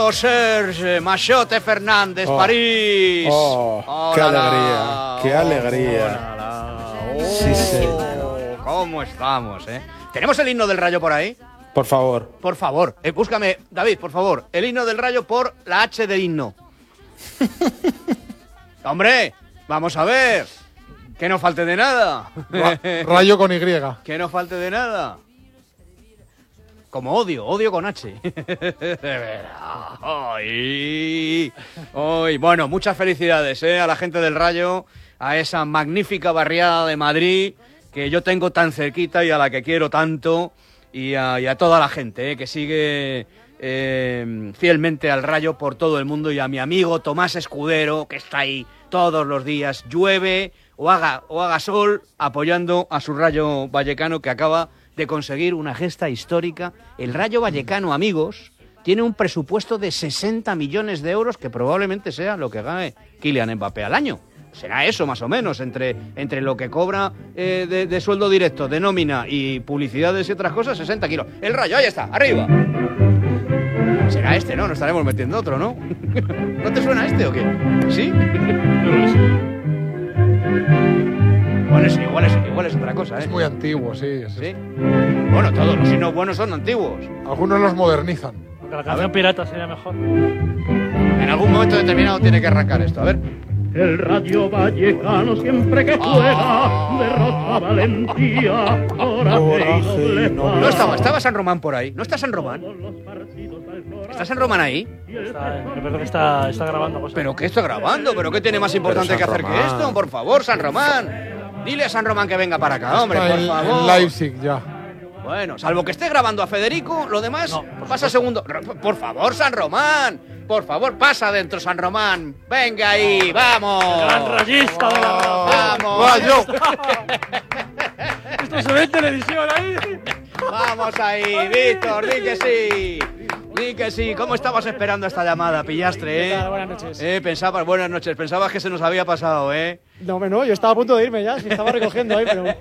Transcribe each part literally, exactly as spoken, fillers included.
Serge Machote Fernández, oh, París. Oh, oh, ¡Qué alegría! ¡Qué alegría! Oh, oh, sí, señor. ¿Cómo estamos, eh? ¿Tenemos el himno del Rayo por ahí? Por favor. Por favor. Eh, búscame, David, por favor. El himno del Rayo por la H del himno. ¡Hombre! Vamos a ver. Que no falte de nada. Ra- rayo con Y. Que no falte de nada. Como odio, odio con H. Ay, ay. Bueno, muchas felicidades ¿eh? a la gente del Rayo, a esa magnífica barriada de Madrid que yo tengo tan cerquita y a la que quiero tanto, y a, y a toda la gente ¿eh? que sigue eh, fielmente al Rayo por todo el mundo, y a mi amigo Tomás Escudero, que está ahí todos los días, llueve o haga, o haga sol, apoyando a su Rayo Vallecano, que acaba de conseguir una gesta histórica. El Rayo Vallecano, amigos, tiene un presupuesto de sesenta millones de euros, que probablemente sea lo que gane Kylian Mbappé al año. Será eso, más o menos, entre, entre lo que cobra eh, de, de sueldo directo, de nómina y publicidades y otras cosas, sesenta kilos. El Rayo, ahí está, arriba. Será este, ¿no? Nos estaremos metiendo otro, ¿no? ¿No te suena este o qué? ¿Sí? No lo sé. Igual es, igual, es, igual es otra cosa, ¿eh? Es muy antiguo, sí. Es ¿Sí? Bueno, todos los himnos buenos son antiguos. Algunos los modernizan. Aunque la canción pirata sería mejor. En algún momento determinado tiene que arrancar esto, a ver. El Rayo Vallecano siempre que juega oh. derrota valentía, coraje y nobleza. No estaba, estaba San Román por ahí. ¿No está San Román? ¿Está San Román ahí? Está, eh, recuerdo que está, está grabando cosas. ¿Pero qué está grabando? ¿Pero qué tiene más importante que hacer Román. que esto? Por favor, San Román. Dile a San Román que venga para acá, hombre, está por en, favor. En Leipzig ya. Bueno, salvo que esté grabando a Federico, lo demás no, pasa segundo. Por favor, San Román. Por favor, pasa adentro, San Román. Venga ahí, vamos. El gran rayista de la Vamos. Rayo. Esto se ve en televisión ahí. Vamos ahí, Víctor, di que sí. Di que sí. ¿Cómo estabas esperando esta llamada, pillastre, eh? ¿Qué tal? Buenas noches. Eh, pensabas, buenas noches, pensabas que se nos había pasado, ¿eh? No, no, yo estaba a punto de irme ya, si estaba recogiendo ahí, pero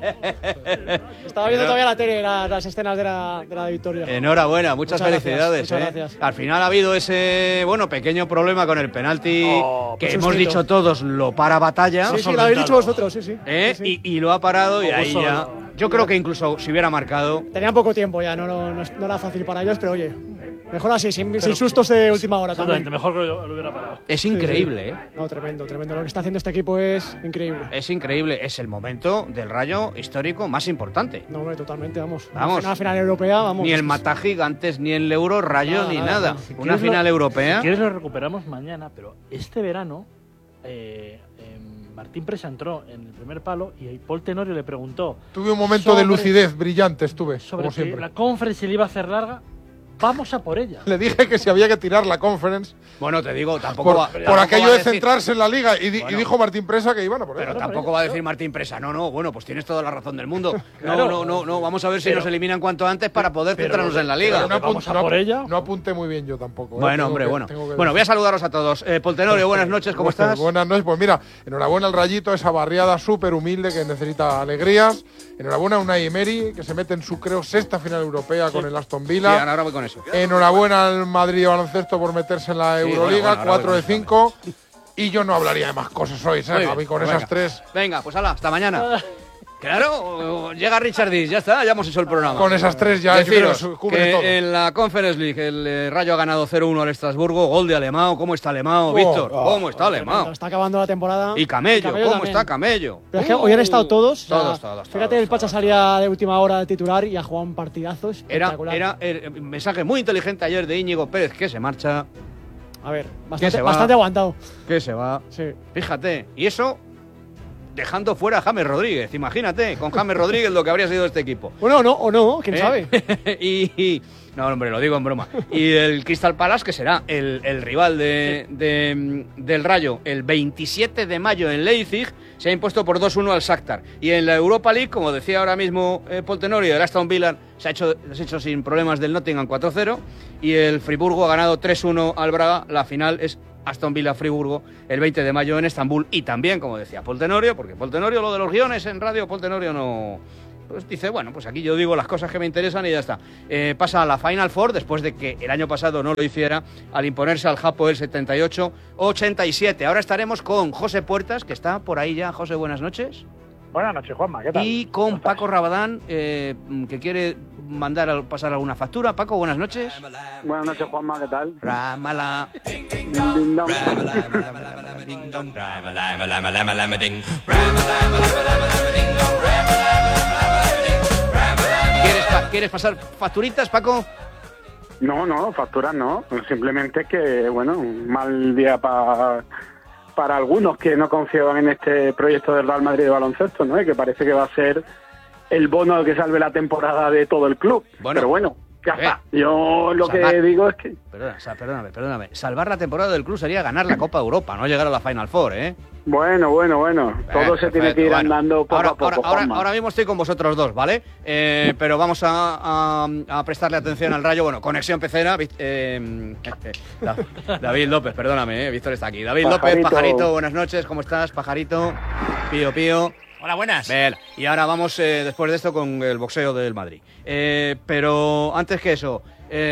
estaba viendo todavía la tele, la, las escenas de la, de la victoria. Enhorabuena, muchas, muchas felicidades. Gracias, ¿eh? muchas gracias. Al final ha habido ese, bueno, pequeño problema con el penalti oh, que pues hemos suscrito. dicho todos, lo para Batalla. Sí, sí, lo habéis dicho vosotros, sí, sí. ¿Eh? sí, sí. Y, y lo ha parado, y ahí solo. ya. Yo creo que incluso si hubiera marcado. Tenían poco tiempo ya, no, no, no, no era fácil para ellos, pero oye, mejor así, sin, sin sustos de última hora también. Mejor que lo, lo hubiera parado. Es increíble, sí, sí. ¿eh? No, tremendo, tremendo. Lo que está haciendo este equipo es increíble. Es increíble, es el momento del Rayo histórico más importante. No, hombre, totalmente, vamos. Vamos. Una final europea, vamos. Ni el Mata Gigantes, ni el Euro Rayo, nada, ni nada, nada. nada. Si Una final lo, europea. Si quieres lo recuperamos mañana, pero este verano eh, eh, Martín Presa entró en el primer palo y Paul Tenorio le preguntó. Tuve un momento sobre, de lucidez brillante, estuve, sobre como que siempre. la conference se le iba a hacer larga. Vamos a por ella. Le dije que si había que tirar la conference. Bueno, te digo, tampoco Por, va, por tampoco aquello va a de decir, centrarse en la liga. Y, di, bueno, y dijo Martín Presa que iban a por Pero ella. tampoco va a decir Martín Presa, no, no, bueno, pues tienes toda la razón del mundo. Claro. No, no, no, no, vamos a ver si Pero, nos eliminan cuanto antes para poder pero, centrarnos en la liga. Pero no, Vamos apunte, a por no, ella. no apunté muy bien yo tampoco. ¿eh? Bueno, Tengo hombre, que, bueno. tengo que Bueno, voy a saludaros a todos. Eh, Paul Tenorio, buenas noches, ¿cómo estás? Buenas noches. Pues mira, enhorabuena al Rayito, esa barriada súper humilde que necesita alegrías. Enhorabuena a Unai Emery, que se mete en su, creo, sexta final europea sí. con el Aston Villa. Sí, ahora voy con eso. Enhorabuena al Madrid baloncesto por meterse en la Sí, Euroliga, bueno, bueno, cuatro de voy con cinco. Y yo no hablaría de más cosas hoy, ¿sabes? A mí con pues esas venga. tres. Venga, pues hala, hasta mañana. Claro, llega Richard Diz, ya está, ya hemos hecho el programa. Con esas tres ya Deciros yo creo que cubre que todo. en la Conference League el eh, Rayo ha ganado cero uno al Estrasburgo, gol de Alemão. ¿Cómo está Alemão, Oh, Víctor? oh, ¿Cómo está Oh, Alemão? está acabando la temporada. Y Camello, Y Camello ¿cómo también. está Camello? Pero es que hoy han estado todos. o sea, Todos, todos, Fíjate, todos, el Pacha todos. salía de última hora de titular y ha jugado un partidazo Era, espectacular. era el mensaje muy inteligente ayer de Íñigo Pérez, que se marcha, A ver, se bastante, va? bastante aguantado. que se va. Sí. Fíjate, y eso dejando fuera a James Rodríguez. Imagínate, con James Rodríguez lo que habría sido este equipo. Bueno, o no, o no, quién ¿Eh? sabe. y, y- no, hombre, lo digo en broma. Y el Crystal Palace, que será el, el rival de, de- del Rayo el veintisiete de mayo en Leipzig, se ha impuesto por dos uno al Shakhtar. Y en la Europa League, como decía ahora mismo eh, Paul Tenorio, el Aston Villa se ha hecho, se ha hecho sin problemas del Nottingham cuatro cero y el Friburgo ha ganado tres uno al Braga. La final es Aston Villa-Friburgo el veinte de mayo en Estambul. Y también, como decía Paul Tenorio, porque Paul Tenorio, lo de los guiones en radio, Paul Tenorio no... pues dice, bueno, pues aquí yo digo las cosas que me interesan y ya está. Eh, pasa a la Final Four después de que el año pasado no lo hiciera al imponerse al Hapoel setenta y ocho ochenta y siete. Ahora estaremos con José Puertas, que está por ahí ya. José, buenas noches. Buenas noches, Juanma, ¿qué tal? Y con Paco Rabadán, eh, que quiere mandar a pasar alguna factura. Paco, buenas noches. Buenas noches, Juanma, ¿qué tal? Ramala. Ding dong. ¿Quieres, pa- ¿Quieres pasar facturitas, Paco? No, no, facturas no. Simplemente que, bueno, un mal día para para algunos que no confiaban en este proyecto del Real Madrid de baloncesto, ¿no? Y que parece que va a ser el bono que salve la temporada de todo el club. Bueno. Pero bueno, ya Eh. está. Yo lo Salvar. que digo es que... Perdona, o sea, perdóname, perdóname. Salvar la temporada del club sería ganar la Copa de Europa, no llegar a la Final Four, ¿eh? Bueno, bueno, bueno. Todo Eh, se tiene que ir perfecto. Bueno, andando poco ahora, a poco, ahora, ahora, Juanma. ahora mismo estoy con vosotros dos, ¿vale? Eh, pero vamos a, a- a prestarle atención al Rayo. Bueno, conexión pecera. Vic- eh, Da- David López, perdóname, eh, Víctor está aquí. David Pajarito. López, Pajarito, buenas noches, ¿cómo estás, Pajarito? Pío, Pío. Hola, buenas. Ven, y ahora vamos, eh, después de esto, con el boxeo del Madrid. Eh, pero antes que eso,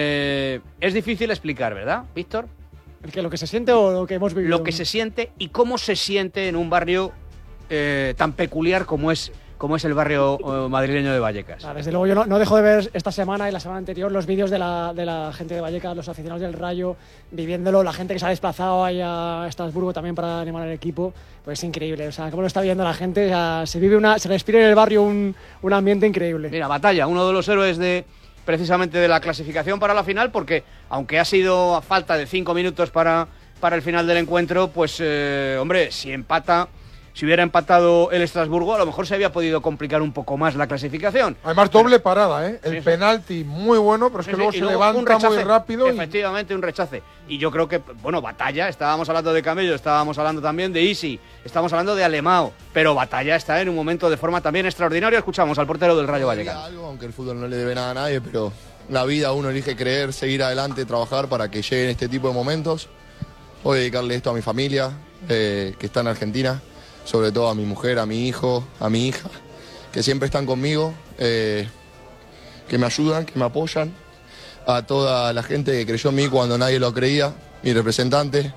eh, es difícil explicar, ¿verdad, Víctor? ¿El que, ¿Lo que se siente o lo que hemos vivido? Lo que se siente y cómo se siente en un barrio eh, tan peculiar como es, como es el barrio eh, madrileño de Vallecas. Ah, desde luego yo no, no dejo de ver esta semana y la semana anterior los vídeos de la, de la gente de Vallecas, los aficionados del Rayo, viviéndolo, la gente que se ha desplazado ahí a Estrasburgo también para animar al equipo, pues es increíble. O sea, cómo lo está viendo la gente, o sea, se vive una, se respira en el barrio un, un ambiente increíble. Mira, Batalla, uno de los héroes de precisamente de la clasificación para la final, porque aunque ha sido a falta de cinco minutos para, para el final del encuentro, pues eh, hombre, si empata, si hubiera empatado el Estrasburgo, a lo mejor se había podido complicar un poco más la clasificación. Además, doble parada, ¿eh? El Sí, sí. penalti muy bueno, pero es Sí, que sí, luego y se luego un levanta muy rechace, rápido. Y... Efectivamente, un rechace. Y yo creo que, bueno, Batalla, estábamos hablando de Camello, estábamos hablando también de Isi, estamos hablando de Alemão, pero Batalla está en un momento de forma también extraordinario. Escuchamos al portero del Rayo Vallecano. Algo, aunque el fútbol no le debe nada a nadie, pero la vida uno elige creer, seguir adelante, trabajar para que lleguen este tipo de momentos. Voy a dedicarle esto a mi familia, eh, que está en Argentina, sobre todo a mi mujer, a mi hijo, a mi hija, que siempre están conmigo, eh, que me ayudan, que me apoyan, a toda la gente que creyó en mí cuando nadie lo creía, mi representante,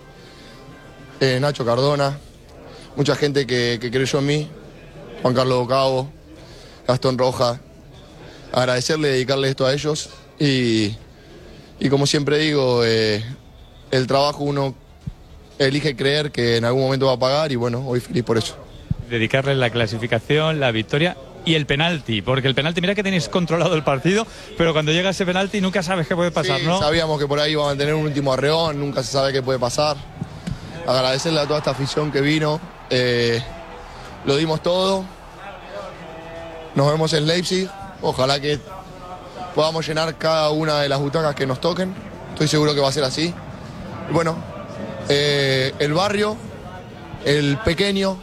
eh, Nacho Cardona, mucha gente que, que creyó en mí, Juan Carlos Ocavo, Gastón Rojas, agradecerle, dedicarle esto a ellos y, y como siempre digo, eh, el trabajo uno elige creer que en algún momento va a pagar y bueno, hoy feliz por eso. Dedicarle la clasificación, la victoria y el penalti, porque el penalti, mira que tenéis controlado el partido, pero cuando llega ese penalti nunca sabes qué puede pasar, Sí, ¿no? sabíamos que por ahí iban a tener un último arreón, nunca se sabe qué puede pasar. Agradecerle a toda esta afición que vino, eh, lo dimos todo. Nos vemos en Leipzig, ojalá que podamos llenar cada una de las butacas que nos toquen, estoy seguro que va a ser así. Y bueno, eh, el barrio, el pequeño,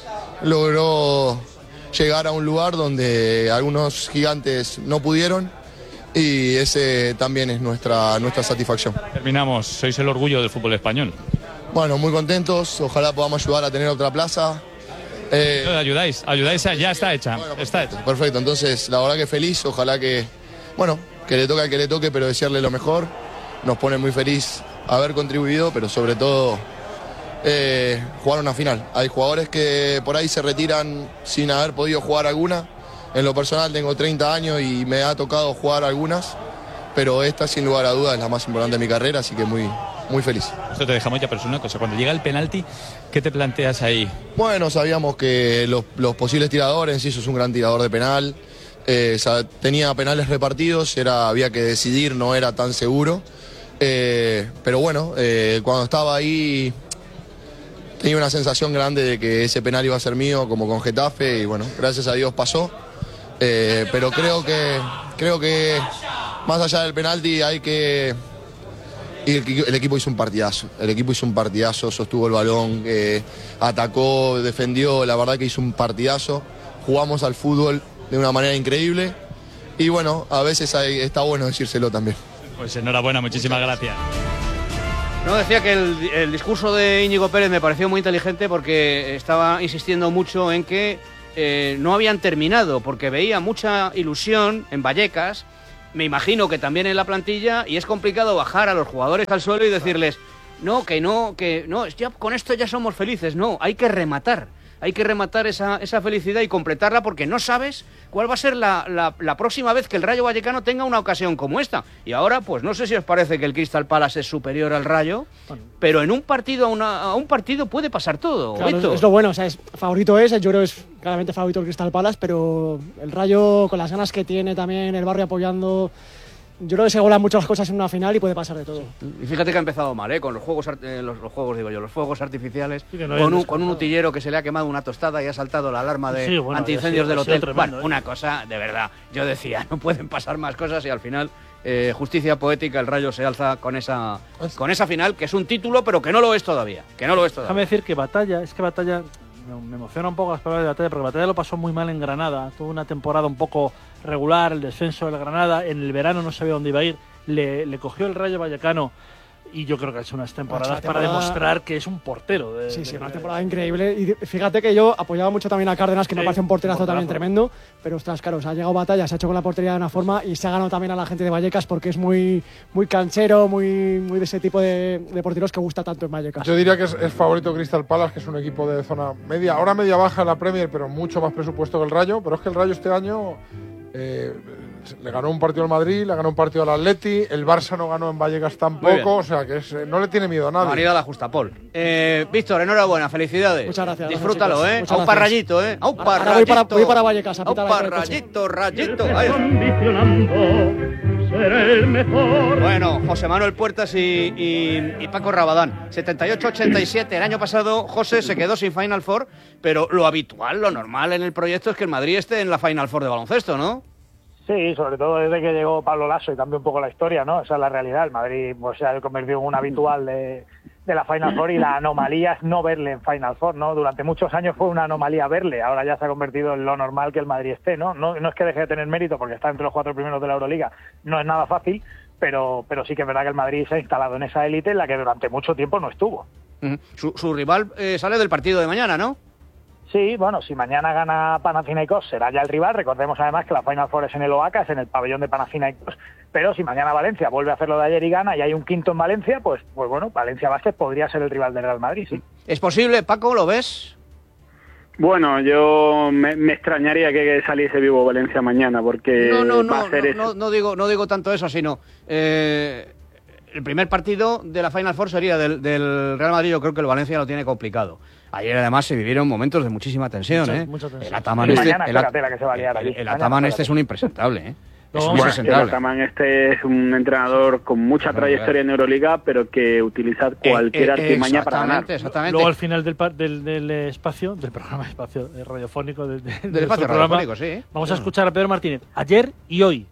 logró llegar a un lugar donde algunos gigantes no pudieron y ese también es nuestra, nuestra satisfacción. Terminamos, sois el orgullo del fútbol español. Bueno, muy contentos, ojalá podamos ayudar a tener otra plaza. Eh, ayudáis, ayudáis, a- ya está hecha, está hecha. Perfecto, entonces la verdad que feliz, ojalá que, bueno, que le toque al que le toque, pero desearle lo mejor. Nos pone muy feliz haber contribuido, pero sobre todo eh, jugar una final. Hay jugadores que por ahí se retiran sin haber podido jugar alguna. En lo personal tengo treinta años y me ha tocado jugar algunas, pero esta sin lugar a dudas es la más importante de mi carrera, así que muy, muy feliz. Esto te dejamos ya, pero es una cosa, cuando llega el penalti, ¿qué te planteas ahí? Bueno, sabíamos que los, los posibles tiradores, sí, sos un gran tirador de penal, eh, sa- tenía penales repartidos, era, había que decidir, no era tan seguro, eh, pero bueno, eh, cuando estaba ahí tenía una sensación grande de que ese penal iba a ser mío, como con Getafe, y bueno, gracias a Dios pasó, eh, pero creo que, creo que más allá del penalti hay que... Y el, el equipo hizo un partidazo, el equipo hizo un partidazo, sostuvo el balón, eh, atacó, defendió, la verdad que hizo un partidazo, jugamos al fútbol de una manera increíble y bueno, a veces hay- está bueno decírselo también. Pues enhorabuena, muchísimas gracias. No, decía que el, el discurso de Íñigo Pérez me pareció muy inteligente porque estaba insistiendo mucho en que eh, no habían terminado, porque veía mucha ilusión en Vallecas, me imagino que también en la plantilla, y es complicado bajar a los jugadores al suelo y decirles, no, que no, que no, ya, con esto ya somos felices. No, hay que rematar. Hay que rematar esa, esa felicidad y completarla porque no sabes cuál va a ser la, la, la próxima vez que el Rayo Vallecano tenga una ocasión como esta. Y ahora, pues no sé si os parece que el Crystal Palace es superior al Rayo, bueno, pero en un partido a, una, a un partido puede pasar todo. Claro, es, es lo bueno, o sea, es, favorito es, yo creo que es claramente favorito el Crystal Palace, pero el Rayo con las ganas que tiene también, el barrio apoyando... Yo creo que se golan muchas cosas en una final y puede pasar de todo. Y fíjate que ha empezado mal, ¿eh? Con los juegos, eh, los, los juegos digo yo, los fuegos artificiales, sí, no con, un, con un utillero que se le ha quemado una tostada y ha saltado la alarma de sí, bueno, antiincendios sido, del hotel. Tremendo, bueno, ¿eh? Una cosa, de verdad, yo decía, no pueden pasar más cosas y al final, eh, justicia poética, el Rayo se alza con esa, con esa final, que es un título, pero que no lo es todavía, que no lo es todavía. Déjame decir que Batalla, es que Batalla... Me emociona un poco las palabras de Batalla, porque Batalla lo pasó muy mal en Granada. Tuvo una temporada un poco regular, el descenso del Granada. En el verano no sabía dónde iba a ir. Le, le cogió el Rayo Vallecano y yo creo que ha hecho unas temporadas temporada... para demostrar que es un portero. De, sí, sí, de, una de... temporada increíble. Y fíjate que yo apoyaba mucho también a Cárdenas, que sí, me parece un porterazo, porterazo también tremendo. Pero ostras, claro, se ha llegado Batalla, se ha hecho con la portería de una forma y se ha ganado también a la gente de Vallecas porque es muy, muy canchero, muy, muy de ese tipo de, de porteros que gusta tanto en Vallecas. Yo diría que es, es favorito Crystal Palace, que es un equipo de zona media, ahora media baja en la Premier, pero mucho más presupuesto que el Rayo. Pero es que el Rayo este año... Eh, le ganó un partido al Madrid, le ganó un partido al Atleti, el Barça no ganó en Vallecas tampoco, o sea que es, no le tiene miedo a nadie. María la justa, Paul. Eh, Víctor, enhorabuena, felicidades. Muchas gracias. Disfrútalo, gracias, ¿eh? Muchas a un parrayito, ¿eh? A un parrayito. Ahora voy para, voy para Vallecas a pitar a un parrayito, rayito. El mejor. Bueno, José Manuel Puertas y, y, y Paco Rabadán. setenta y ocho ochenta y siete. El año pasado José se quedó sin Final Four, pero lo habitual, lo normal en el proyecto es que el Madrid esté en la Final Four de baloncesto, ¿no? Sí, sobre todo desde que llegó Pablo Lasso y cambió un poco la historia, ¿no? Esa es la realidad. El Madrid pues, se ha convertido en un habitual de, de la Final Four y la anomalía es no verle en Final Four, ¿no? Durante muchos años fue una anomalía verle, ahora ya se ha convertido en lo normal que el Madrid esté, ¿no? No, no es que deje de tener mérito porque está entre los cuatro primeros de la Euroliga, no es nada fácil, pero, pero sí que es verdad que el Madrid se ha instalado en esa élite en la que durante mucho tiempo no estuvo. Uh-huh. Su, su rival eh, sale del partido de mañana, ¿no? Sí, bueno, si mañana gana Panathinaikos será ya el rival. Recordemos además que la Final Four es en el Oaca, es en el pabellón de Panathinaikos. Pero si mañana Valencia vuelve a hacer lo de ayer y gana y hay un quinto en Valencia, pues, pues bueno, Valencia Basket podría ser el rival del Real Madrid, sí. ¿Es posible, Paco? ¿Lo ves? Bueno, yo me, me extrañaría que saliese vivo Valencia mañana, porque no, no, no, va a ser no, no, no digo, no digo tanto eso, sino eh, el primer partido de la Final Four sería del, del Real Madrid. Yo creo que el Valencia lo tiene complicado. Ayer además se vivieron momentos de muchísima tensión, mucha, ¿eh? Mucha tensión. El Ataman este, mañana, el, espérate, la que se va a liar el, allí. el Ataman este es un impresentable, ¿eh? Es un bueno, impresentable. el Ataman este es un entrenador con mucha trayectoria en Euroliga, pero que utiliza cualquier eh, eh, artimaña para ganar. Exactamente. Luego al final del, del, del espacio, del programa espacio radiofónico, del, del, del espacio radiofónico, sí. ¿eh? Vamos a escuchar a Pedro Martínez ayer y hoy.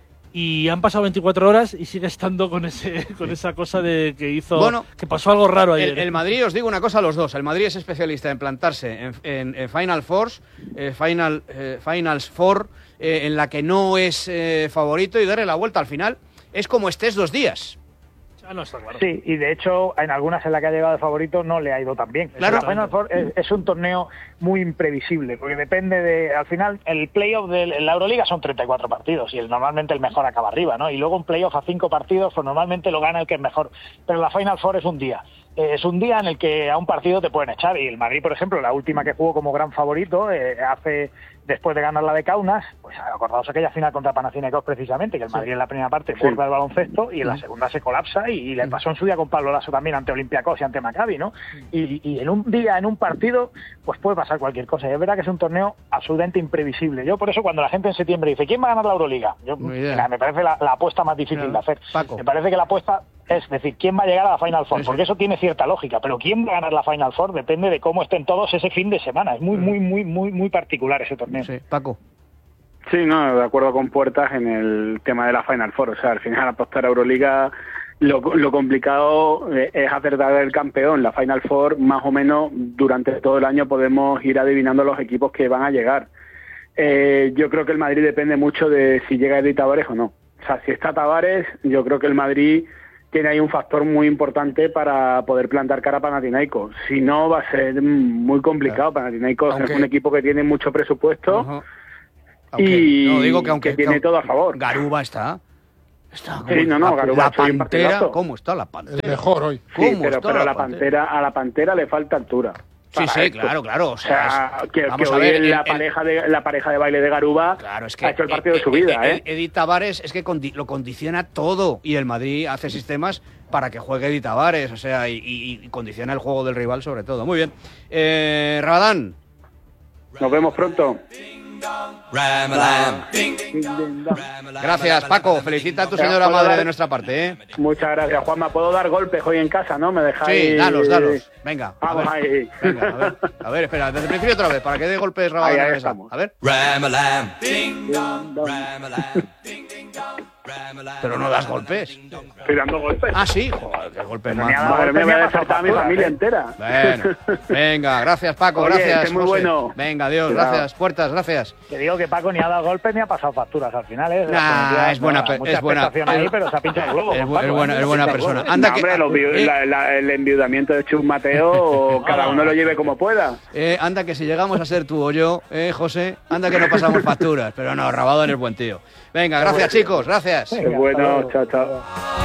Y han pasado veinticuatro horas y sigue estando con ese con esa cosa de que hizo bueno, que pasó algo raro ayer. El, el Madrid, os digo una cosa a los dos. El Madrid es especialista en plantarse en, en, en Final Fours, eh, Final, eh, Finals Four, eh, en la que no es eh, favorito y darle la vuelta al final. Es como estés dos días. Ah, no, está claro. Sí, y de hecho en algunas en las que ha llegado de favorito no le ha ido tan bien. Claro. La Final Four es, es un torneo muy imprevisible, porque depende de, al final, el playoff de la Euroliga son treinta y cuatro partidos y el, normalmente el mejor acaba arriba, ¿no? Y luego un playoff a cinco partidos, pues normalmente lo gana el que es mejor. Pero la Final Four es un día. Eh, es un día en el que a un partido te pueden echar, y el Madrid, por ejemplo, la última que jugó como gran favorito, eh, hace después de ganar la de Kaunas, pues acordaos aquella final contra Panathinaikos precisamente, que el Madrid sí. en la primera parte borda sí. el baloncesto y en la segunda se colapsa, y, y le pasó en su día con Pablo Lasso también ante Olympiacos y ante Maccabi, ¿no? Y, y en un día, en un partido, pues puede pasar cualquier cosa. Y es verdad que es un torneo absolutamente imprevisible. Yo por eso cuando la gente en septiembre dice ¿quién va a ganar la Euroliga? Yo, mira, me parece la, la apuesta más difícil mira, de hacer. Paco. Me parece que la apuesta es decir, ¿quién va a llegar a la Final Four? Porque eso tiene cierta lógica, pero ¿quién va a ganar la Final Four? Depende de cómo estén todos ese fin de semana. Es muy, muy, muy, muy, muy particular ese torneo. Sí, Paco. Sí, no, de acuerdo con Puertas en el tema de la Final Four. O sea, al final apostar a Euroliga, lo, lo complicado es acertar el campeón. La Final Four, más o menos, durante todo el año podemos ir adivinando los equipos que van a llegar. Eh, yo creo que el Madrid depende mucho de si llega Eddie Tavares o no. O sea, si está Tavares, yo creo que el Madrid tiene ahí un factor muy importante para poder plantar cara a Panathinaikos. Si no, va a ser muy complicado. Panathinaikos aunque, es un equipo que tiene mucho presupuesto uh-huh. aunque, y no, digo que, aunque, que tiene que, todo a favor. Garuba está... Está sí, no, no, Garuba la Pantera, ¿cómo está la Pantera? El mejor hoy. Sí, pero, pero la, la pantera, a la Pantera le falta altura. Sí, sí, esto. claro, claro. O sea, o sea es, que, que hoy ver, la, el, pareja de, la pareja de baile de Garuba claro, es que ha hecho el partido el, de su vida. El, ¿eh? Edi Tavares es que condi lo condiciona todo y el Madrid hace sistemas para que juegue Edi Tavares, o sea, y, y, y condiciona el juego del rival sobre todo. Muy bien. Eh, Rabadán. Nos vemos pronto. Gracias, Paco. Felicita a tu señora madre dar... de nuestra parte, ¿eh? Muchas gracias, Juanma. ¿Puedo dar golpes hoy en casa, no? ¿Me dejáis? Sí, dalos, dalos. Venga. Vamos ahí. Venga, a ver. A ver, espera, desde el principio otra vez, para que dé golpes Rabadán. Ahí, ahí estamos. A ver. Pero no das golpes. Estoy dando golpes. Ah, sí, joder, qué golpes más. Madre mía, me ha despertado a mi familia entera. Bueno, venga, gracias, Paco, Oye, gracias. Es muy José. Bueno. Venga, adiós, claro. Gracias, Puertas, gracias. Te digo que Paco ni ha dado golpes ni ha pasado facturas al final, ¿eh? Nah, es buena, no, es buena. Ahí, pero se ha pinchado el huevo. Es, bu es buena, es buena persona. Anda no, que, hombre, los, eh, la, la, el enviudamiento de Chus Mateo, cada uno lo lleve como pueda. Eh, anda que si llegamos a ser tú o yo, eh, José, anda que no pasamos facturas, pero no, Rabadán es buen tío. Venga, gracias, chicos, gracias. Qué bueno, chao, chao.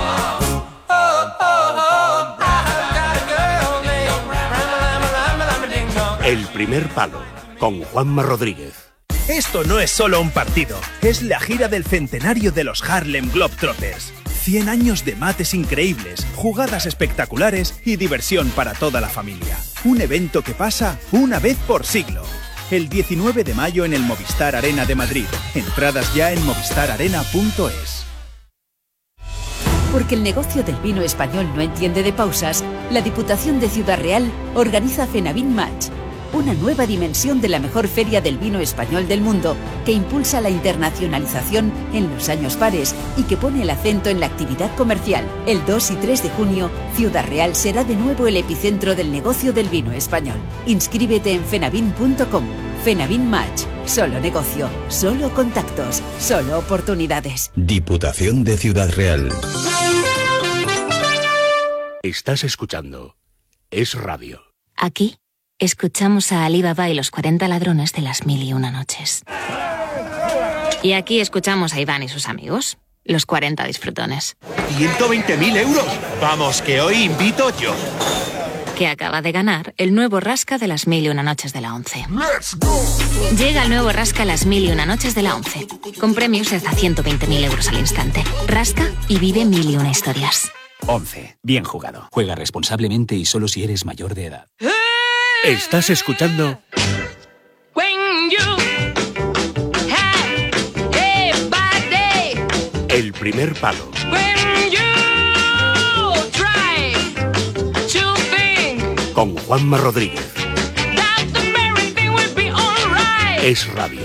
El primer palo, con Juanma Rodríguez. Esto no es solo un partido, es la gira del centenario de los Harlem Globetrotters. cien años de mates increíbles, jugadas espectaculares y diversión para toda la familia. Un evento que pasa una vez por siglo. El diecinueve de mayo en el Movistar Arena de Madrid. Entradas ya en movistar arena punto es. Porque el negocio del vino español no entiende de pausas, la Diputación de Ciudad Real organiza Fenavin Match, una nueva dimensión de la mejor feria del vino español del mundo, que impulsa la internacionalización en los años pares y que pone el acento en la actividad comercial. El dos y tres de junio, Ciudad Real será de nuevo el epicentro del negocio del vino español. Inscríbete en fenavin punto com. Fenavin Match. Solo negocio, solo contactos, solo oportunidades. Diputación de Ciudad Real. Estás escuchando Es Radio. Aquí escuchamos a Ali Baba y los cuarenta ladrones de las mil y una noches. Y aquí escuchamos a Iván y sus amigos, los cuarenta disfrutones. ¡ciento veinte mil euros! Vamos, que hoy invito yo. Que acaba de ganar el nuevo Rasca de las mil y una noches de la once. Llega el nuevo Rasca las mil y una noches de la once, con premios de hasta ciento veinte mil euros al instante. Rasca y vive mil y una historias. once. Bien jugado. Juega responsablemente y solo si eres mayor de edad. Estás escuchando El primer palo. Con Juanma Rodríguez. Es Radio.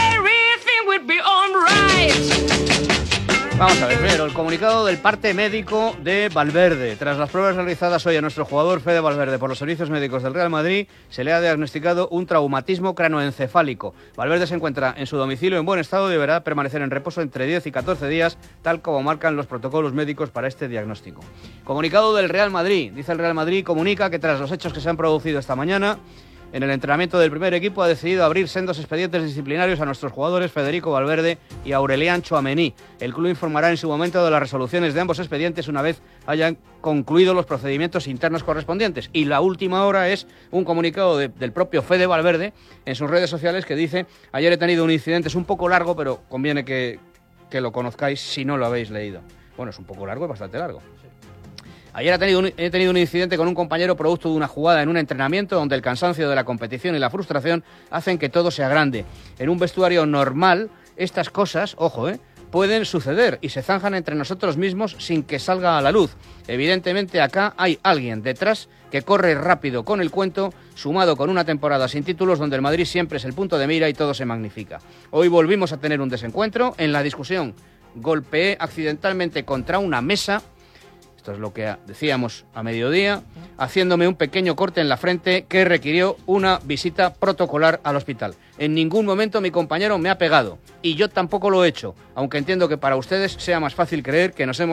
Vamos a ver, primero, el comunicado del parte médico de Valverde. Tras las pruebas realizadas hoy a nuestro jugador Fede Valverde por los servicios médicos del Real Madrid, se le ha diagnosticado un traumatismo cranoencefálico. Valverde se encuentra en su domicilio en buen estado y deberá permanecer en reposo entre diez y catorce días, tal como marcan los protocolos médicos para este diagnóstico. Comunicado del Real Madrid. Dice el Real Madrid, comunica que tras los hechos que se han producido esta mañana, en el entrenamiento del primer equipo ha decidido abrir sendos expedientes disciplinarios a nuestros jugadores Federico Valverde y Aurelián Tchouaméni. El club informará en su momento de las resoluciones de ambos expedientes una vez hayan concluido los procedimientos internos correspondientes. Y la última hora es un comunicado de, del propio Fede Valverde en sus redes sociales que dice: ayer he tenido un incidente, es un poco largo, pero conviene que, que lo conozcáis si no lo habéis leído. Bueno, es un poco largo, es bastante largo. Ayer he tenido, un, he tenido un incidente con un compañero producto de una jugada en un entrenamiento donde el cansancio de la competición y la frustración hacen que todo sea grande. En un vestuario normal, estas cosas, ojo, eh, pueden suceder y se zanjan entre nosotros mismos sin que salga a la luz. Evidentemente acá hay alguien detrás que corre rápido con el cuento, sumado con una temporada sin títulos donde el Madrid siempre es el punto de mira y todo se magnifica. Hoy volvimos a tener un desencuentro. En la discusión golpeé accidentalmente contra una mesa. Esto es lo que decíamos a mediodía, haciéndome un pequeño corte en la frente que requirió una visita protocolar al hospital. En ningún momento mi compañero me ha pegado y yo tampoco lo he hecho, aunque entiendo que para ustedes sea más fácil creer que nos hemos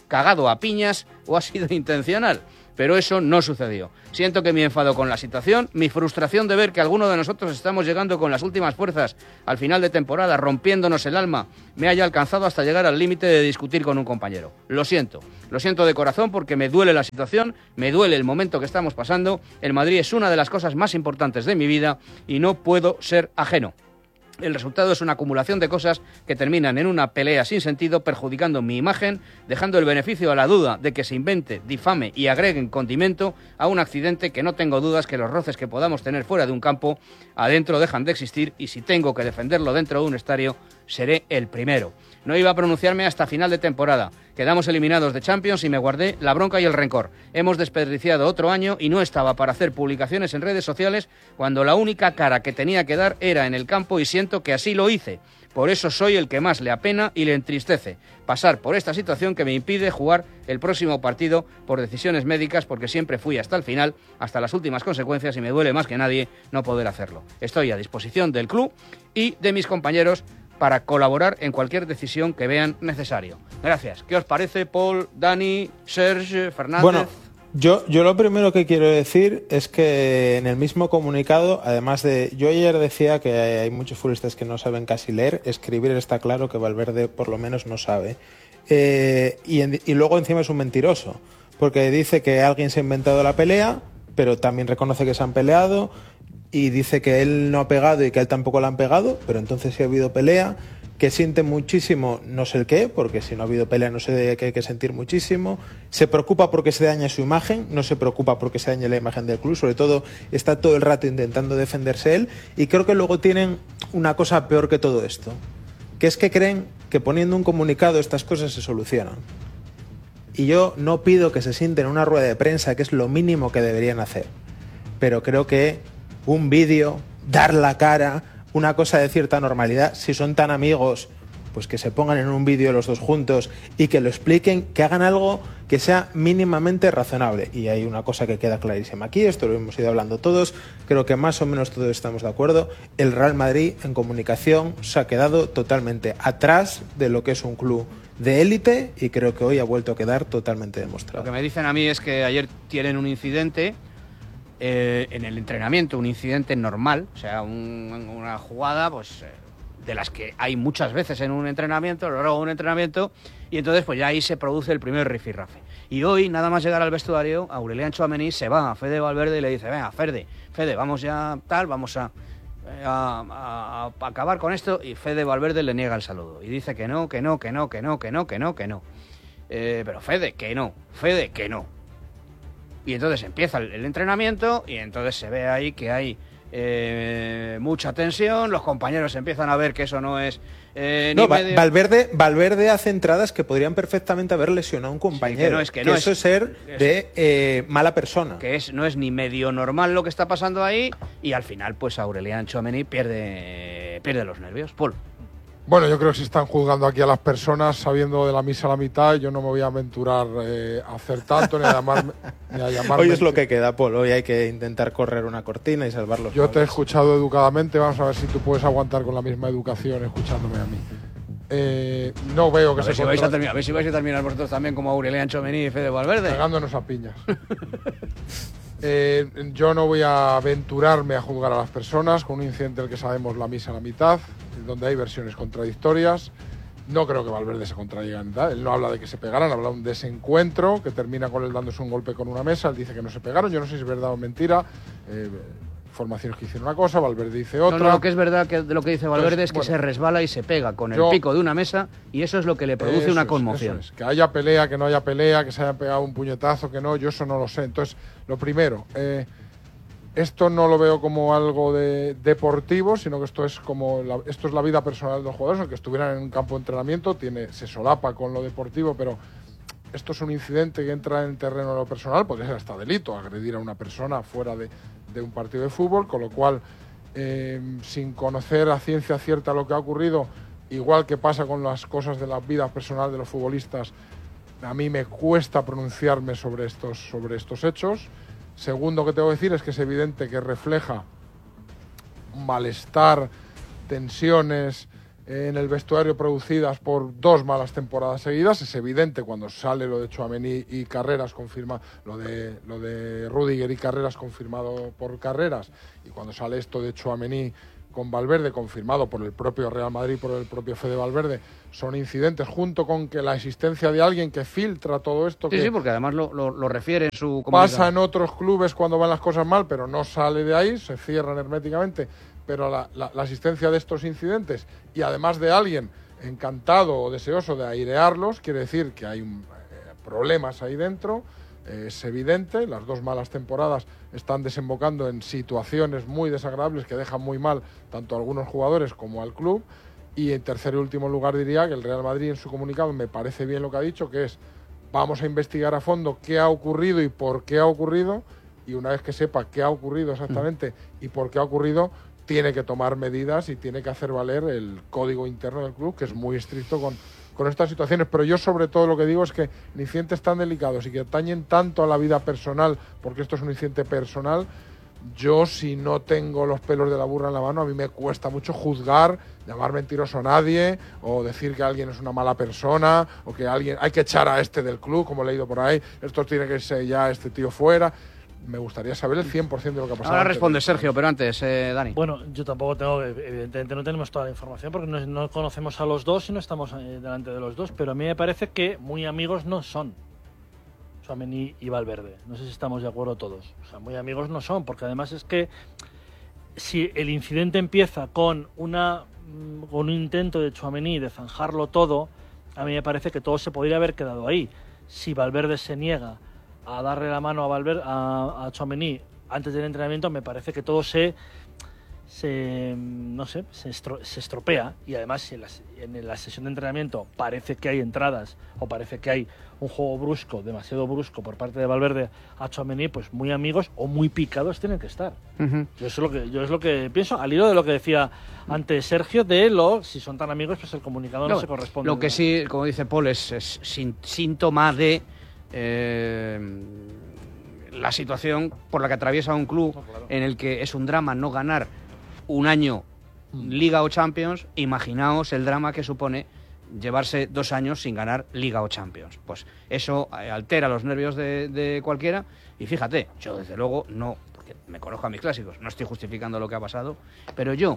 cagado a piñas o ha sido intencional. Pero eso no sucedió. Siento que mi enfado con la situación, mi frustración de ver que alguno de nosotros estamos llegando con las últimas fuerzas al final de temporada, rompiéndonos el alma, me haya alcanzado hasta llegar al límite de discutir con un compañero. Lo siento, lo siento de corazón porque me duele la situación, me duele el momento que estamos pasando. El Madrid es una de las cosas más importantes de mi vida y no puedo ser ajeno. El resultado es una acumulación de cosas que terminan en una pelea sin sentido, perjudicando mi imagen, dejando el beneficio a la duda de que se invente, difame y agreguen condimento a un accidente que no tengo dudas que los roces que podamos tener fuera de un campo, adentro dejan de existir, y si tengo que defenderlo dentro de un estadio, seré el primero. No iba a pronunciarme hasta final de temporada. Quedamos eliminados de Champions y me guardé la bronca y el rencor. Hemos desperdiciado otro año y no estaba para hacer publicaciones en redes sociales cuando la única cara que tenía que dar era en el campo, y siento que así lo hice. Por eso soy el que más le apena y le entristece pasar por esta situación que me impide jugar el próximo partido por decisiones médicas, porque siempre fui hasta el final, hasta las últimas consecuencias, y me duele más que nadie no poder hacerlo. Estoy a disposición del club y de mis compañeros para colaborar en cualquier decisión que vean necesario. Gracias. ¿Qué os parece, Paul, Dani, Serge, Fernández? Bueno, yo, yo lo primero que quiero decir es que en el mismo comunicado, además de... Yo ayer decía que hay muchos futbolistas que no saben casi leer, escribir está claro que Valverde por lo menos no sabe. Eh, y, en, y luego encima es un mentiroso, porque dice que alguien se ha inventado la pelea, pero también reconoce que se han peleado, y dice que él no ha pegado y que a él tampoco le han pegado, pero entonces sí ha habido pelea, que siente muchísimo no sé el qué, porque si no ha habido pelea no sé de qué hay que sentir muchísimo, se preocupa porque se daña su imagen, no se preocupa porque se dañe la imagen del club, sobre todo está todo el rato intentando defenderse él, y creo que luego tienen una cosa peor que todo esto, que es que creen que poniendo un comunicado estas cosas se solucionan. Y yo no pido que se sienten en una rueda de prensa, que es lo mínimo que deberían hacer, pero creo que un vídeo, dar la cara, una cosa de cierta normalidad, si son tan amigos, pues que se pongan en un vídeo los dos juntos y que lo expliquen, que hagan algo que sea mínimamente razonable. Y hay una cosa que queda clarísima aquí, esto lo hemos ido hablando todos, creo que más o menos todos estamos de acuerdo, el Real Madrid en comunicación se ha quedado totalmente atrás de lo que es un club de élite, y creo que hoy ha vuelto a quedar totalmente demostrado. Lo que me dicen a mí es que ayer tienen un incidente Eh, en el entrenamiento, un incidente normal, o sea, un, una jugada pues eh, de las que hay muchas veces en un entrenamiento, luego un entrenamiento, y entonces pues ya ahí se produce el primer rifirrafe. Y hoy, nada más llegar al vestuario, Aurelian Tchouaméni se va a Fede Valverde y le dice: venga, Fede, Fede, vamos ya tal, vamos a, a, a, a acabar con esto, y Fede Valverde le niega el saludo y dice que no, que no, que no, que no, que no, que no, que no. Eh, pero Fede, que no, Fede, que no. Y entonces empieza el, el entrenamiento, y entonces se ve ahí que hay eh, mucha tensión, los compañeros empiezan a ver que eso no es eh, no, ni medio... Valverde, Valverde hace entradas que podrían perfectamente haber lesionado a un compañero. Sí, que no es, que que no eso es ser es, de eh, mala persona. Que es, no es ni medio normal lo que está pasando ahí, y al final pues Aurelian Tchouaméni pierde, pierde los nervios. Paul. Bueno, yo creo que si están juzgando aquí a las personas sabiendo de la misa a la mitad, yo no me voy a aventurar eh, a hacer tanto ni a llamarme. Ni a llamarme hoy es lo que queda, Paul. Hoy hay que intentar correr una cortina y salvar los Yo padres. Te he escuchado educadamente, vamos a ver si tú puedes aguantar con la misma educación escuchándome a mí. Eh, no veo que a se ver, si vais a, terminar, a ver si vais a terminar vosotros también como Aurelian Tchouaméni y Fede Valverde. Pegándonos a piñas. eh, yo no voy a aventurarme a juzgar a las personas con un incidente del que sabemos la misa a la mitad, donde hay versiones contradictorias. No creo que Valverde se contradiga en nada. Él no habla de que se pegaran, habla de un desencuentro que termina con él dándose un golpe con una mesa. Él dice que no se pegaron. Yo no sé si es verdad o mentira. Eh, formaciones que hicieron una cosa, Valverde dice otra. No, no, lo que es verdad que de lo que dice Valverde Entonces, es que bueno, se resbala y se pega con el yo, pico de una mesa, y eso es lo que le produce una conmoción. Es, es. Que haya pelea, que no haya pelea, que se haya pegado un puñetazo, que no, yo eso no lo sé. Entonces, lo primero, eh, esto no lo veo como algo de deportivo, sino que esto es como la, esto es la vida personal de los jugadores, aunque estuvieran en un campo de entrenamiento, tiene, se solapa con lo deportivo, pero esto es un incidente que entra en el terreno de lo personal, podría ser hasta delito, agredir a una persona fuera de, de un partido de fútbol, con lo cual, eh, sin conocer a ciencia cierta lo que ha ocurrido, igual que pasa con las cosas de la vida personal de los futbolistas, a mí me cuesta pronunciarme sobre estos, sobre estos hechos. Segundo que tengo que decir es que es evidente que refleja malestar, tensiones, en el vestuario producidas por dos malas temporadas seguidas. Es evidente cuando sale lo de Tchouaméni y Carreras, confirma lo de lo de Rüdiger y Carreras confirmado por Carreras, y cuando sale esto de Tchouaméni con Valverde confirmado por el propio Real Madrid, por el propio Fede Valverde, son incidentes, junto con que la existencia de alguien que filtra todo esto, sí, que sí, porque además lo, lo, lo refiere en su comunicado. Pasa en otros clubes cuando van las cosas mal, pero no sale de ahí, se cierran herméticamente. Pero la, la, la existencia de estos incidentes, y además de alguien encantado o deseoso de airearlos, quiere decir que hay un, eh, problemas ahí dentro, eh, es evidente. Las dos malas temporadas están desembocando en situaciones muy desagradables que dejan muy mal tanto a algunos jugadores como al club. Y en tercer y último lugar diría que el Real Madrid, en su comunicado, me parece bien lo que ha dicho, que es: vamos a investigar a fondo qué ha ocurrido y por qué ha ocurrido, y una vez que sepa qué ha ocurrido exactamente mm. y por qué ha ocurrido, tiene que tomar medidas y tiene que hacer valer el código interno del club, que es muy estricto con, con estas situaciones. Pero yo sobre todo lo que digo es que en incidentes tan delicados y que atañen tanto a la vida personal, porque esto es un incidente personal, yo, si no tengo los pelos de la burra en la mano, a mí me cuesta mucho juzgar, llamar mentiroso a nadie, o decir que alguien es una mala persona, o que alguien hay que echar a este del club, como he leído por ahí, esto tiene que ser ya este tío fuera. Me gustaría saber el cien por ciento de lo que ha pasado. Ahora responde Sergio, pero antes, eh, Dani. Bueno, yo tampoco tengo, evidentemente no tenemos toda la información porque no, no conocemos a los dos y no estamos eh, delante de los dos, pero a mí me parece que muy amigos no son Tchouaméni y Valverde. No sé si estamos de acuerdo todos. O sea, muy amigos no son, porque además es que si el incidente empieza con, una, con un intento de Tchouaméni de zanjarlo todo, a mí me parece que todo se podría haber quedado ahí. Si Valverde se niega a darle la mano a Valverde, a, a Tchouaméni antes del entrenamiento, me parece que todo se, se no sé, se, estro, se estropea. Y además, si en la, en la sesión de entrenamiento parece que hay entradas o parece que hay un juego brusco, demasiado brusco por parte de Valverde a Tchouaméni, pues muy amigos o muy picados tienen que estar. Uh-huh. Yo es lo que yo es lo que pienso, al hilo de lo que decía antes Sergio, de lo si son tan amigos, pues el comunicado no, no se corresponde. Lo que sí, como dice Paul, es, es síntoma de Eh, la situación por la que atraviesa un club, no, claro, en el que es un drama no ganar un año Liga o Champions. Imaginaos el drama que supone llevarse dos años sin ganar Liga o Champions. Pues eso altera los nervios de, de cualquiera. Y fíjate, yo desde luego no, porque me conozco a mis clásicos, no estoy justificando lo que ha pasado, pero yo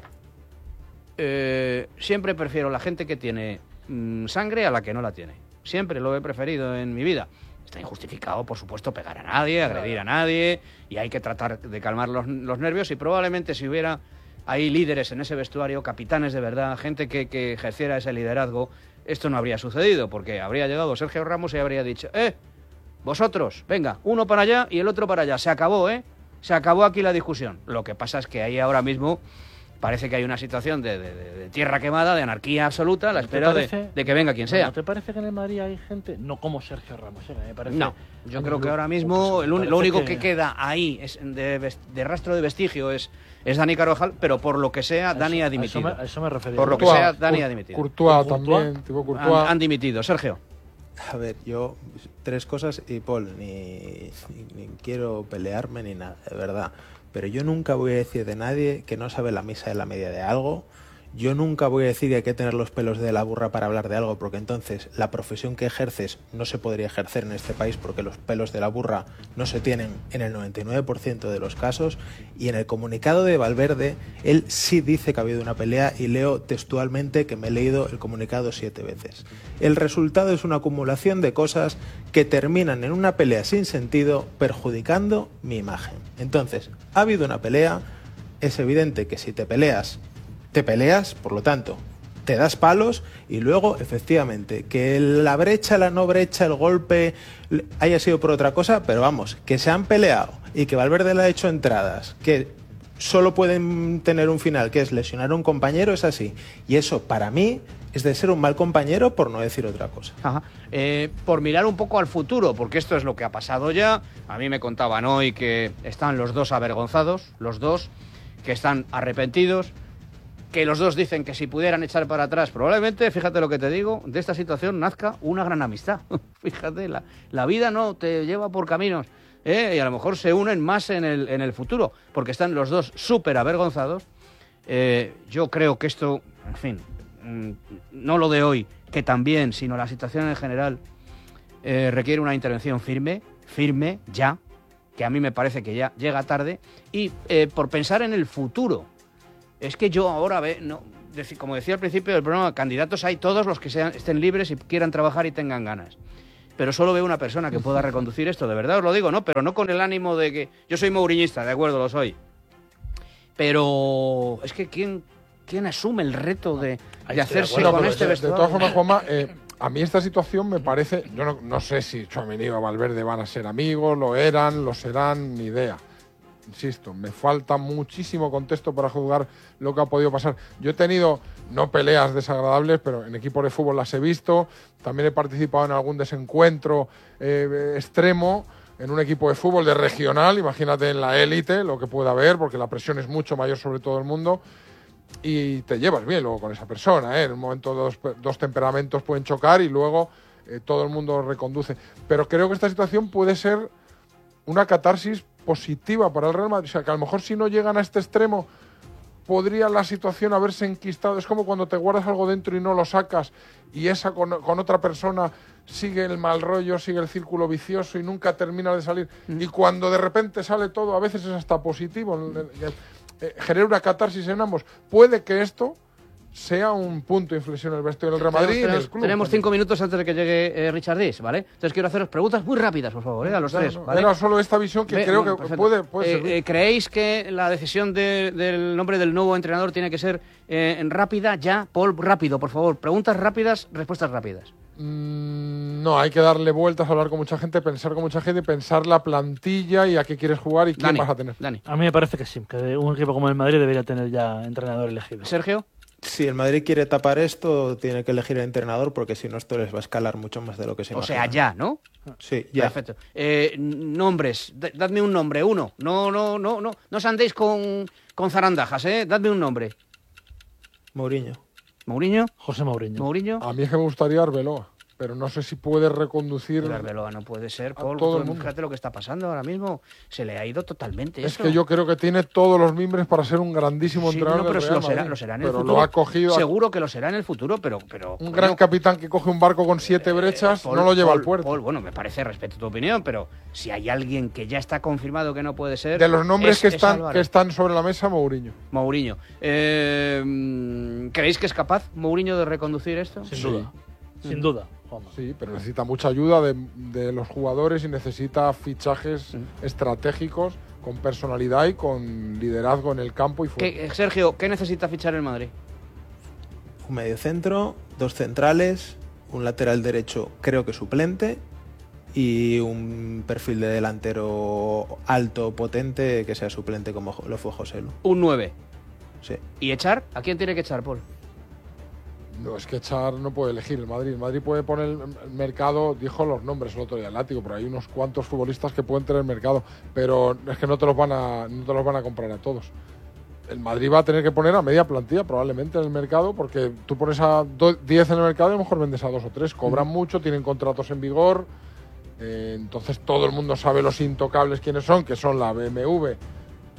eh, siempre prefiero la gente que tiene mmm, sangre a la que no la tiene. Siempre lo he preferido en mi vida. Está injustificado, por supuesto, pegar a nadie, agredir a nadie, y hay que tratar de calmar los, los nervios, y probablemente si hubiera ahí líderes en ese vestuario, capitanes de verdad, gente que, que ejerciera ese liderazgo, esto no habría sucedido, porque habría llegado Sergio Ramos y habría dicho: eh, vosotros, venga, uno para allá y el otro para allá, se acabó, ¿eh? Se acabó aquí la discusión. Lo que pasa es que ahí ahora mismo parece que hay una situación de, de, de tierra quemada, de anarquía absoluta, a la espera de, de que venga quien sea. ¿No te parece que en el Madrid hay gente? No como Sergio Ramos, ¿eh? Me parece, no, yo creo que ahora mismo pues, el, lo único que... que queda ahí es de, de rastro de vestigio es, es Dani Carvajal, pero por lo que sea, eso, Dani ha dimitido. A eso me, a eso me refería. Por lo Courtois, que sea, Dani ha dimitido. Courtois también, tipo Courtois. Han, han dimitido. Sergio. A ver, yo, tres cosas, y Paul, ni, ni, ni quiero pelearme ni nada, de verdad. Pero yo nunca voy a decir de nadie que no sabe la misa de la media de algo. Yo nunca voy a decir que hay que tener los pelos de la burra para hablar de algo, porque entonces la profesión que ejerces no se podría ejercer en este país, porque los pelos de la burra no se tienen en el noventa y nueve por ciento de los casos. Y en el comunicado de Valverde, él sí dice que ha habido una pelea, y leo textualmente que me he leído el comunicado siete veces. El resultado es una acumulación de cosas que terminan en una pelea sin sentido, perjudicando mi imagen. Entonces, ha habido una pelea, es evidente que si te peleas, te peleas, por lo tanto, te das palos, y luego, efectivamente, que la brecha, la no brecha, el golpe haya sido por otra cosa, pero vamos, que se han peleado y que Valverde le ha hecho entradas, que solo pueden tener un final, que es lesionar a un compañero, es así. Y eso, para mí, es de ser un mal compañero, por no decir otra cosa. Ajá. Eh, por mirar un poco al futuro, porque esto es lo que ha pasado ya. A mí me contaban hoy que están los dos avergonzados, los dos, que están arrepentidos, que los dos dicen que si pudieran echar para atrás, probablemente, fíjate lo que te digo, de esta situación nazca una gran amistad. Fíjate, la, la vida no te lleva por caminos, ¿eh? Y a lo mejor se unen más en el, en el futuro, porque están los dos súper avergonzados. Eh, yo creo que esto, en fin, mmm, no lo de hoy, que también, sino la situación en general, eh, requiere una intervención firme, firme, ya, que a mí me parece que ya llega tarde, y eh, por pensar en el futuro. Es que yo ahora, ve, no, dec- como decía al principio del programa, candidatos hay todos los que sean, estén libres y quieran trabajar y tengan ganas. Pero solo veo una persona que pueda reconducir esto, de verdad os lo digo, ¿no? Pero no con el ánimo de que... Yo soy mouriñista, de acuerdo, lo soy. Pero es que ¿quién, quién asume el reto de, de hacerse Bueno, con pero este de, de vestuario? todas formas, Juanma, eh, a mí esta situación me parece... Yo no, no sé si Tchouaméni o Valverde van a ser amigos, lo eran, lo serán, ni idea. Insisto, me falta muchísimo contexto para juzgar lo que ha podido pasar. Yo he tenido, no peleas desagradables, pero en equipos de fútbol las he visto. También he participado en algún desencuentro eh, extremo en un equipo de fútbol de regional. Imagínate en la élite lo que puede haber, porque la presión es mucho mayor sobre todo el mundo. Y te llevas bien luego con esa persona, ¿eh? En un momento dos, dos temperamentos pueden chocar y luego eh, todo el mundo reconduce. Pero creo que esta situación puede ser una catarsis positiva para el Real Madrid. O sea, que a lo mejor si no llegan a este extremo, podría la situación haberse enquistado. Es como cuando te guardas algo dentro y no lo sacas y esa con, con otra persona sigue el mal rollo, sigue el círculo vicioso y nunca termina de salir. Mm. Y cuando de repente sale todo, a veces es hasta positivo, eh, genera una catarsis en ambos. Puede que esto sea un punto de inflexión en el vestuario del Real Madrid y en el club. Tenemos cinco minutos antes de que llegue eh, Richard Dis, ¿vale? Entonces quiero haceros preguntas muy rápidas, por favor, ¿eh? A los no, tres, no, ¿vale? Era solo esta visión que Ve, creo bueno, que perfecto. puede, puede eh, servir. eh, ¿Creéis que la decisión de, del nombre del nuevo entrenador tiene que ser eh, rápida, ya? Paul, rápido, por favor. Preguntas rápidas, respuestas rápidas. Mm, no, hay que darle vueltas, hablar con mucha gente, pensar con mucha gente, pensar la plantilla y a qué quieres jugar y quién Dani, vas a tener. Dani. A mí me parece que sí, que un equipo como el Madrid debería tener ya entrenador elegido. Sergio. Si el Madrid quiere tapar esto, tiene que elegir el entrenador porque si no esto les va a escalar mucho más de lo que se O imagina. sea, ya, ¿no? Sí, ya. Perfecto. Eh, nombres, D- dadme un nombre, uno. No, no, no, no, no os andéis con, con zarandajas, ¿eh? Dadme un nombre. Mourinho. ¿Mourinho? José Mourinho. ¿Mourinho? A mí es que me gustaría Arbeloa, pero no sé si puede reconducir. Pero Arbeloa no puede ser, a Paul. todo el Tú mundo. Fíjate lo que está pasando ahora mismo. Se le ha ido totalmente Es esto. que yo creo que tiene todos los mimbres para ser un grandísimo Sí, entrenador no, pero del si Real lo será, Madrid. lo será en el Pero futuro. lo ha cogido. a- Seguro que lo será en el futuro, pero... pero Un gran capitán que coge un barco con siete brechas Paul, no lo lleva Paul, al puerto. Paul, bueno, me parece, respeto tu opinión, pero si hay alguien que ya está confirmado que no puede ser... De los nombres es- que es están Álvarez. que están sobre la mesa, Mourinho. Mourinho. Eh, mm, ¿Creéis que es capaz Mourinho de reconducir esto? Sin duda. Sin duda. Juanma. Sí, pero necesita mucha ayuda de, de los jugadores y necesita fichajes estratégicos con personalidad y con liderazgo en el campo y fuera. ¿Qué- eh, Sergio, ¿qué necesita fichar el Madrid? Un mediocentro, dos centrales, un lateral derecho creo que suplente y un perfil de delantero alto, potente, que sea suplente como lo fue José Lu. Un nueve. Sí. ¿Y echar? ¿A quién tiene que echar, Paul? No, es que echar no puede elegir el Madrid. El Madrid puede poner el mercado, dijo los nombres el otro día el látigo, pero hay unos cuantos futbolistas que pueden tener mercado, pero es que no te los van a, no te los van a comprar a todos. El Madrid va a tener que poner a media plantilla probablemente en el mercado, porque tú pones a diez en el mercado y a lo mejor vendes a dos o tres. Cobran mucho, tienen contratos en vigor, eh, entonces todo el mundo sabe los intocables quiénes son, que son la B M W, eh,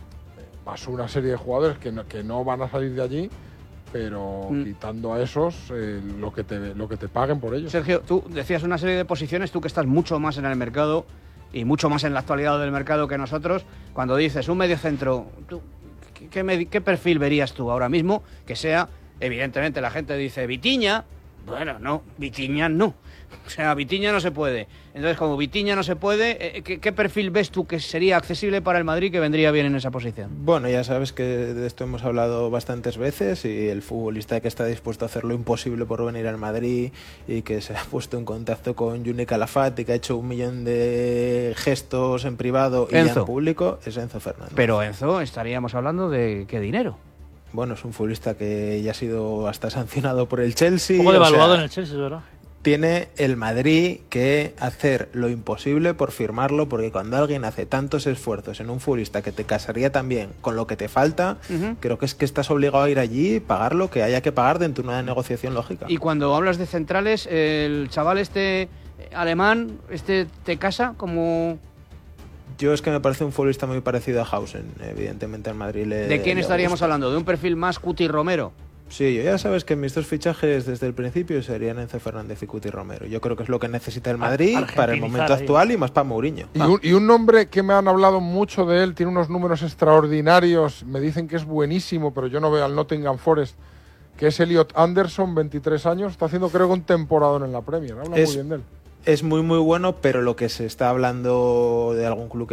más una serie de jugadores que no, que no van a salir de allí. Pero Mm. quitando a esos, eh, lo, que te, lo que te paguen por ellos. Sergio, tú decías una serie de posiciones, tú que estás mucho más en el mercado y mucho más en la actualidad del mercado que nosotros, cuando dices un mediocentro, ¿tú, qué, qué, me- qué perfil verías tú ahora mismo que sea? Evidentemente la gente dice Vitinha, bueno, no, Vitinha no. O sea, Vitinha no se puede. Entonces, como Vitinha no se puede, eh, ¿qué, qué perfil ves tú que sería accesible para el Madrid que vendría bien en esa posición? Bueno, ya sabes que de esto hemos hablado bastantes veces y el futbolista que está dispuesto a hacer lo imposible por venir al Madrid y que se ha puesto en contacto con Juni Calafat y que ha hecho un millón de gestos en privado y ya Enzo. en público es Enzo Fernández. Pero Enzo, estaríamos hablando de qué dinero. Bueno, es un futbolista que ya ha sido hasta sancionado por el Chelsea. Un poco o devaluado sea, en el Chelsea, ¿verdad? tiene el Madrid que hacer lo imposible por firmarlo, porque cuando alguien hace tantos esfuerzos en un futbolista que te casaría también con lo que te falta, Ujú. creo que es que estás obligado a ir allí y pagar lo que haya que pagar dentro de una negociación lógica. Y cuando hablas de centrales, el chaval este alemán, este te casa como... Yo es que me parece un futbolista muy parecido a Hausen, evidentemente al Madrid le... ¿De quién le estaríamos gusta. hablando? ¿De un perfil más Cuti Romero? Sí, yo ya sabes que mis dos fichajes desde el principio serían Enzo Fernández y Cuti Romero. Yo creo que es lo que necesita el Madrid para el momento ahí. actual y más para Mourinho. Y un, y un nombre que me han hablado mucho de él, tiene unos números extraordinarios, me dicen que es buenísimo, pero yo no veo al Nottingham Forest, que es Elliot Anderson, veintitrés años, está haciendo creo que un temporadón en la Premier, habla Es- muy bien de él. Es muy muy bueno, pero lo que se está hablando de algún club que